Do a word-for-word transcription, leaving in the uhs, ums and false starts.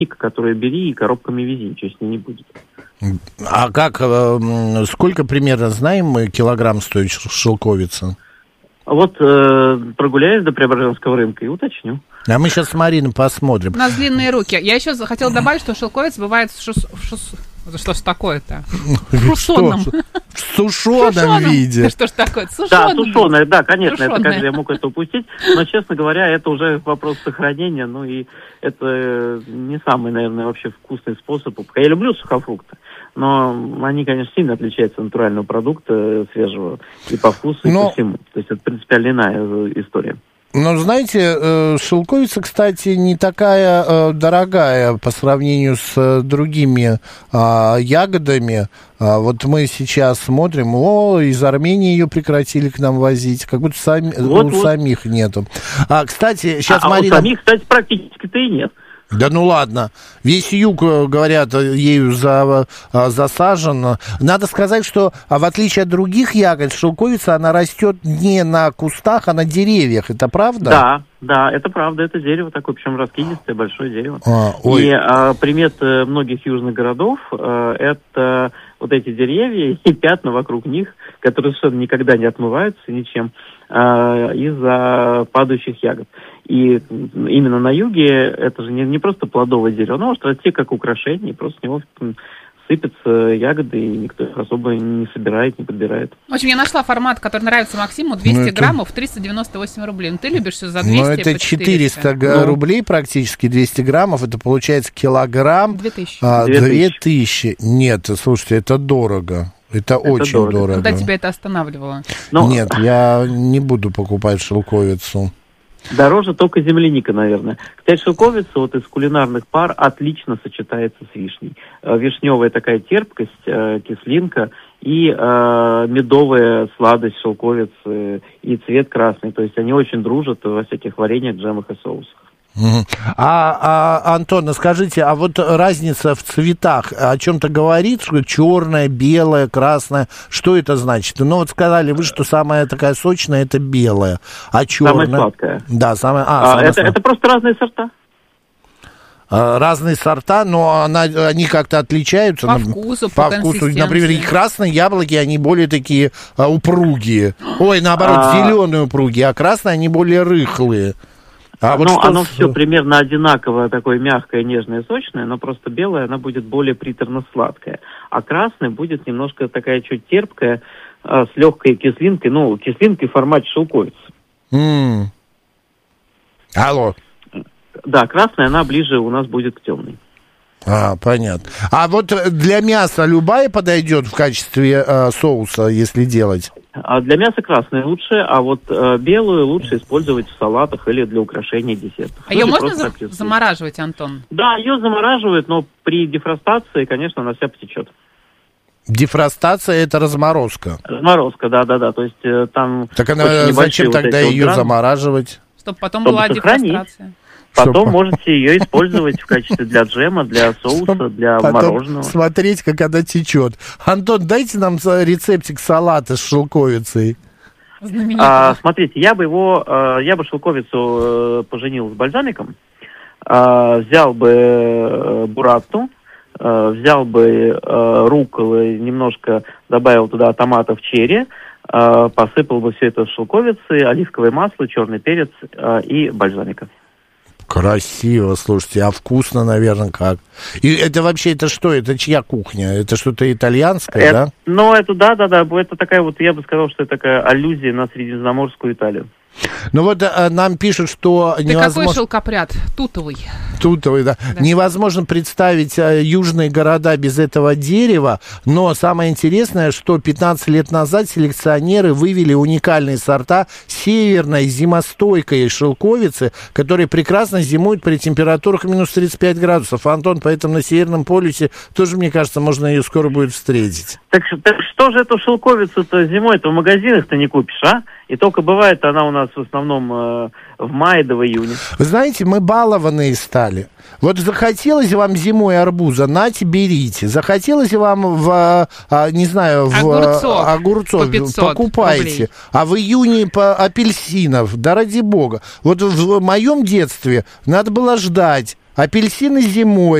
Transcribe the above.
которую бери и коробками вези, ничего с ней не будет. А как, сколько примерно знаем мы килограмм стоит шелковица? Вот э, прогуляюсь до Преображенского рынка и уточню. А мы сейчас с Мариной посмотрим. У нас длинные руки. Я еще хотела добавить, что шелковец бывает в шус... в шус... Что ж такое-то? В сушеном. В сушеном виде. Что ж такое? Да, сушеное, да, конечно, это как же я мог это упустить. Но, честно говоря, это уже вопрос сохранения, ну и это не самый, наверное, вообще вкусный способ. Я люблю сухофрукты, но они, конечно, сильно отличаются от натурального продукта свежего и по вкусу, и но... по всему. То есть это принципиально иная история. Ну, знаете, шелковица, кстати, не такая дорогая по сравнению с другими а, ягодами. А, вот мы сейчас смотрим, о, из Армении ее прекратили к нам возить, как будто сами, вот, у вот. самих нету. А, кстати, сейчас а, Марина... А у самих, кстати, практически-то и нет. Да ну ладно, весь юг, говорят, ею за, засажен. Надо сказать, что в отличие от других ягод, шелковица, она растет не на кустах, а на деревьях, это правда? Да, да, это правда, это дерево такое, причем раскидистое, большое дерево. А, ой. И а, примет многих южных городов, а, это вот эти деревья и пятна вокруг них, которые совершенно никогда не отмываются ничем а, из-за падающих ягод. И именно на юге это же не, не просто плодовое дерево, оно может расти как украшение, просто с него сыпятся ягоды, и никто их особо не собирает, не подбирает. В общем, я нашла формат, который нравится Максиму, двести ну, это... граммов, триста девяносто восемь рублей. Ну, ты любишь все за двести, ну, это четыреста ну. рублей практически, двести граммов, это получается килограмм. две тысячи. А, две тысячи. Нет, слушайте, это дорого. Это, это очень дорого. дорого. Когда тебя это останавливало? Но... Нет, я не буду покупать шелковицу. Дороже только земляника, наверное. Кстати, шелковица вот из кулинарных пар отлично сочетается с вишней. Вишневая такая терпкость, кислинка и медовая сладость шелковицы и цвет красный. То есть они очень дружат во всяких вареньях, джемах и соусах. Uh-huh. А, а, Антон, скажите, а вот разница в цветах о чем-то говорит, что черное, белое, красное, что это значит? Ну вот сказали вы, что самая такая сочная это белая, а черная? Самая сладкая. Да, самая. А, а, самая это, это просто разные сорта. А, разные сорта, но она, они как-то отличаются. По вкусу, по, по вкусу. Например, и красные яблоки, они более такие а, упругие. Ой, наоборот, а... зеленые упругие, а красные они более рыхлые. А вот ну, что оно с... все примерно одинаковое, такое мягкое, нежное, сочное, но просто белое, она будет более приторно-сладкая. А красная будет немножко такая чуть терпкая, а, с легкой кислинкой, ну, кислинкой в формате шелковицы. Mm. Алло. Да, красная, она ближе у нас будет к темной. А, понятно. А вот для мяса любая подойдет в качестве э, соуса, если делать? А для мяса красная лучше, а вот э, белую лучше использовать в салатах или для украшения десертов. А ее можно за- замораживать, Антон? Да, ее замораживают, но при дефростации, конечно, она вся потечет. Дефростация – это разморозка? Разморозка, да-да-да, то есть э, там... Так она зачем вот тогда ее вот замораживать? Чтобы потом Чтобы была сохранить. дефрострация. Потом Чтобы... можете ее использовать в качестве для джема, для соуса, для потом мороженого. Смотреть, как она течет. Антон, дайте нам рецептик салата с шелковицей. А, смотрите, я бы его, я бы шелковицу поженил с бальзамиком, взял бы буратту, взял бы рукколы, немножко добавил туда томатов черри, посыпал бы все это шелковицей, оливковое масло, черный перец и бальзамика. Красиво, слушайте, а вкусно, наверное, как. И это вообще, это что, это чья кухня? Это что-то итальянское, это, да? Ну, это да-да-да, это такая вот, я бы сказал, что это такая аллюзия на средиземноморскую Италию. Ну вот а, нам пишут, что Ты невозможно... какой шелкопряд? Тутовый. Тутовый, да. да. Невозможно представить а, южные города без этого дерева, но самое интересное, что пятнадцать лет назад селекционеры вывели уникальные сорта северной зимостойкой шелковицы, которые прекрасно зимуют при температурах минус тридцать пять градусов. Антон, поэтому на Северном полюсе тоже, мне кажется, можно ее скоро будет встретить. Так, так что же эту шелковицу-то зимой-то в магазинах-то не купишь, а? И только бывает она у нас в основном э, в мае да в июне. Вы знаете, мы балованные стали. Вот захотелось вам зимой арбуза, нате, берите. Захотелось вам в, а, не знаю, в огурцов, огурцов по покупайте. Рублей. А в июне по апельсинов, да ради бога. Вот в моем детстве надо было ждать апельсины зимой.